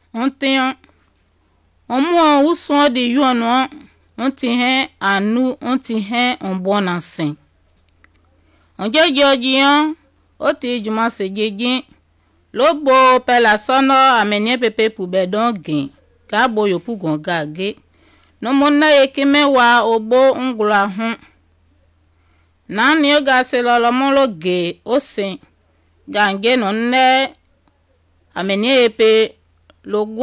onten omo uso de yono ontihe anu ontihe onbona sen onje jojian oti juma sejeje lobo pela sono amenye pepe pubedon gen kabo yopu gonga ge no mona ekeme wa obo ngula hun na ni oga se lolomolo ge osen gange no ne amenye epe logo